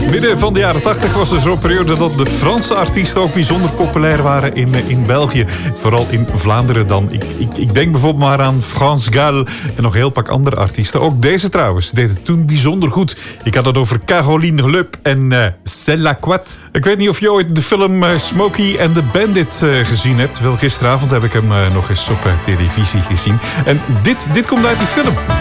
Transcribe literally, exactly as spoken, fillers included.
Midden van de jaren tachtig was er zo'n periode dat de Franse artiesten ook bijzonder populair waren in, in België. Vooral in Vlaanderen dan. Ik, ik, ik denk bijvoorbeeld maar aan France Gall en nog een heel pak andere artiesten. Ook deze trouwens deed het toen bijzonder goed. Ik had het over Caroline Leup en uh, C'est la Quat. Ik weet niet of je ooit de film uh, Smokey and the Bandit uh, gezien hebt. Wel, gisteravond heb ik hem uh, nog eens op uh, televisie gezien. En dit, dit komt uit die film.